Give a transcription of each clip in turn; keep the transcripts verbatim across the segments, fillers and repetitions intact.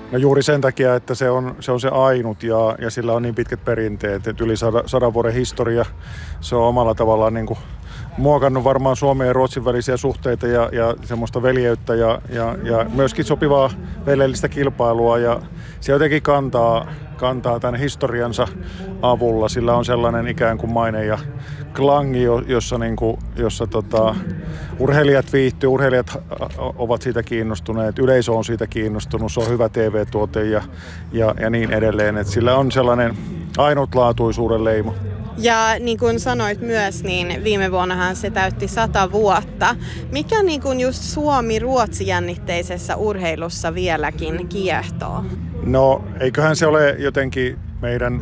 No juuri sen takia, että se on se, on se ainut ja, ja sillä on niin pitkät perinteet, että yli sada, sadan vuoden historia. Se on omalla tavallaan niin kuin muokannut varmaan Suomen ja Ruotsin välisiä suhteita ja, ja semmoista veljeyttä ja, ja, ja myöskin sopivaa veljeellistä kilpailua. Ja se jotenkin kantaa, kantaa tämän historiansa avulla. Sillä on sellainen ikään kuin maine ja klangi, jossa, niin kuin, jossa tota, urheilijat viihtyy, urheilijat ovat siitä kiinnostuneet, yleisö on siitä kiinnostunut, se on hyvä T V-tuote ja, ja, ja niin edelleen. Et sillä on sellainen ainutlaatuisuuden leima. Ja niin kuin sanoit myös, niin viime vuonnahan se täytti sata vuotta. Mikä niin kuin just Suomi-Ruotsi-jännitteisessä urheilussa vieläkin kiehtoo? No eiköhän se ole jotenkin meidän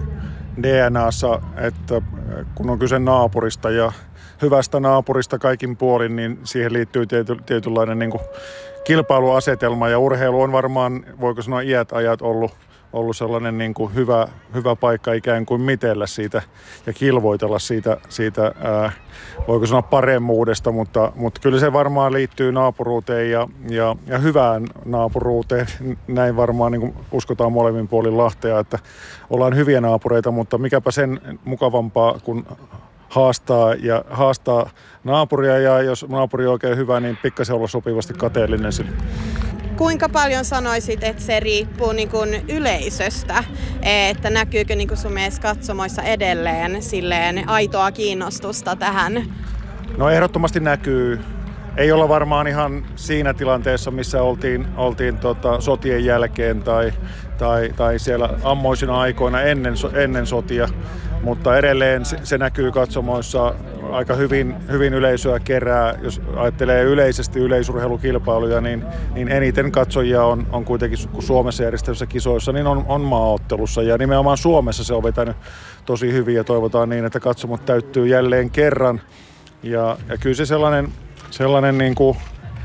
D N A:ssa, että kun on kyse naapurista ja hyvästä naapurista kaikin puolin, niin siihen liittyy tiety, tietynlainen niin kuin kilpailuasetelma ja urheilu on varmaan, voiko sanoa iät ajat ollut ollut sellainen niin kuin hyvä, hyvä paikka ikään kuin mitellä siitä ja kilvoitella siitä, siitä ää, voiko sanoa paremmuudesta, mutta, mutta kyllä se varmaan liittyy naapuruuteen ja, ja, ja hyvään naapuruuteen. Näin varmaan niin kuin uskotaan molemmin puolin Lahtea, että ollaan hyviä naapureita, mutta mikäpä sen mukavampaa kuin haastaa ja haastaa naapuria ja jos naapuri on oikein hyvä, niin pikkasen olla sopivasti kateellinen sille. Kuinka paljon sanoisit, että se riippuu niin kuin yleisöstä, että näkyykö niin kuin sun mielestä katsomoissa edelleen silleen aitoa kiinnostusta tähän? No ehdottomasti näkyy. Ei olla varmaan ihan siinä tilanteessa, missä oltiin, oltiin tota, sotien jälkeen tai, tai, tai siellä ammoisina aikoina ennen, ennen sotia, mutta edelleen se, se näkyy katsomoissa aika hyvin, hyvin yleisöä kerää. Jos ajattelee yleisesti yleisurheilukilpailuja, niin, niin eniten katsojia on, on kuitenkin Suomessa järjestävissä kisoissa, niin on, on maaottelussa ja nimenomaan Suomessa se on vetänyt tosi hyvin ja toivotaan niin, että katsomot täyttyy jälleen kerran ja, ja kyllä se sellainen Sellainen niin kuin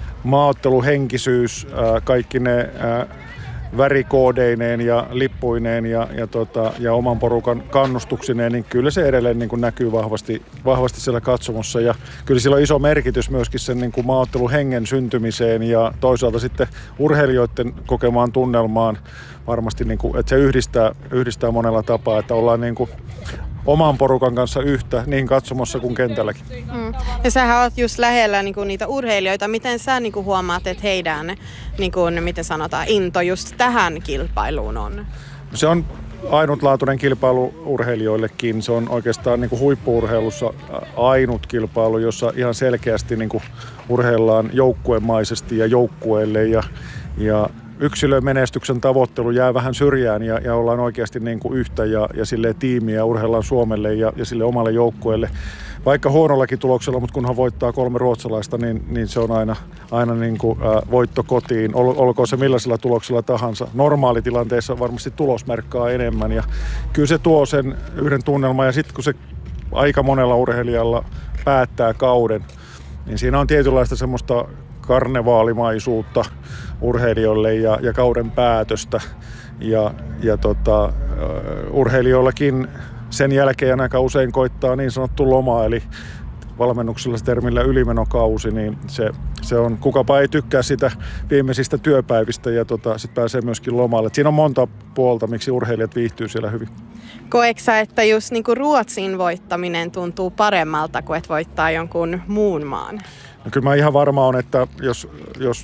maaotteluhenkisyys, ää, kaikki ne ää, värikoodeineen ja lippuineen ja, ja, tota, ja oman porukan kannustuksineen, niin kyllä se edelleen niin kuin näkyy vahvasti, vahvasti siellä katsomossa. Ja kyllä sillä on iso merkitys myöskin sen niin kuin maaotteluhengen syntymiseen ja toisaalta sitten urheilijoiden kokemaan tunnelmaan varmasti, niin kuin, että se yhdistää, yhdistää monella tapaa, että ollaan niin kuin oman porukan kanssa yhtä niin katsomossa kuin kentälläkin. Mm. Ja sähän oot just lähellä niinku niitä urheilijoita. Miten sä niinku huomaat, että heidän niinku, miten sanotaan, into just tähän kilpailuun on? Se on ainutlaatuinen kilpailu urheilijoillekin. Se on oikeastaan niinku huippu-urheilussa ainut kilpailu, jossa ihan selkeästi niinku urheillaan joukkuemaisesti ja joukkueelle ja, ja yksilömenestyksen tavoittelu jää vähän syrjään ja, ja ollaan oikeasti niin kuin yhtä ja, ja silleen tiimiä urheillaan Suomelle ja, ja sille omalle joukkueelle. Vaikka huonollakin tuloksella, mutta kunhan voittaa kolme ruotsalaista, niin, niin se on aina, aina niin kuin, ä, voitto kotiin. Ol, olkoon se millaisella tuloksella tahansa. Normaalitilanteessa varmasti tulos merkkaa enemmän ja kyllä se tuo sen yhden tunnelman ja sitten kun se aika monella urheilijalla päättää kauden, niin siinä on tietynlaista semmoista karnevaalimaisuutta urheilijoille ja, ja kauden päätöstä. Ja, ja tota, uh, urheilijoillakin sen jälkeen aika usein koittaa niin sanottu loma, eli valmennuksella termillä ylimenokausi, niin se, se on, kukapa ei tykkää sitä viimeisistä työpäivistä ja tota, sitten pääsee myöskin lomalle. Et siinä on monta puolta, miksi urheilijat viihtyy siellä hyvin. Koetko sä, että just niinku Ruotsin voittaminen tuntuu paremmalta kuin et voittaa jonkun muun maan? No kyllä mä ihan varma on, että jos, jos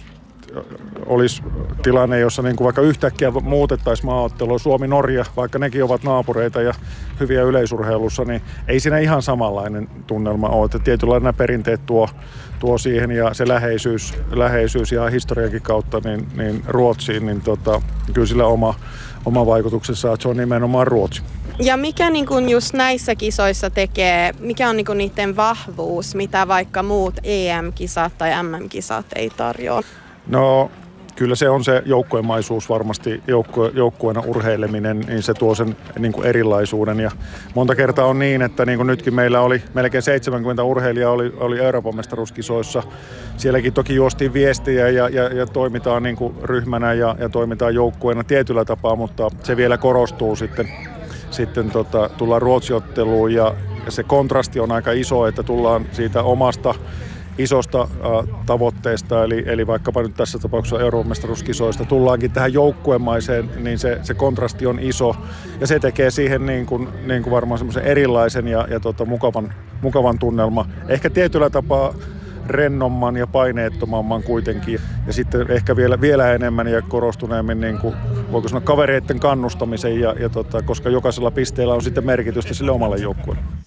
olisi tilanne, jossa niin kuin vaikka yhtäkkiä muutettaisiin maaottelua Suomi-Norja, vaikka nekin ovat naapureita ja hyviä yleisurheilussa, niin ei siinä ihan samanlainen tunnelma ole. Että tietynlainen nämä perinteet tuo, tuo siihen ja se läheisyys, läheisyys ja historiankin kautta niin, niin Ruotsiin, niin tota, kyllä sillä oma, oma vaikutuksensa, että se on nimenomaan Ruotsi. Ja mikä niin kun just näissä kisoissa tekee, mikä on niin kun niiden vahvuus, mitä vaikka muut E M-kisat tai M M-kisat ei tarjoa? No kyllä se on se joukkuemaisuus varmasti, joukkue, joukkueena urheileminen, niin se tuo sen niin kuin erilaisuuden. Ja monta kertaa on niin, että niin kuin nytkin meillä oli melkein seitsemänkymmentä urheilijaa oli, oli Euroopan mestaruuskisoissa. Sielläkin toki juostiin viestiä ja, ja, ja toimitaan niin kuin ryhmänä ja, ja toimitaan joukkueena tietyllä tapaa, mutta se vielä korostuu sitten. Sitten tota, tullaan Ruotsiotteluun ja, ja se kontrasti on aika iso, että tullaan siitä omasta isosta äh, tavoitteesta, eli, eli vaikkapa nyt tässä tapauksessa Euroopan mestaruuskisoista tullaankin tähän joukkuemaiseen, niin se, se kontrasti on iso ja se tekee siihen niin kuin, niin kuin varmaan semmoisen erilaisen ja, ja tota, mukavan, mukavan tunnelma. Ehkä tietyllä tapaa rennomman ja paineettomamman kuitenkin. Ja sitten ehkä vielä, vielä enemmän ja korostuneemmin, niin kuin, voiko sanoa, kavereiden kannustamisen, ja, ja tota, koska jokaisella pisteellä on sitten merkitystä sille omalle joukkueelle.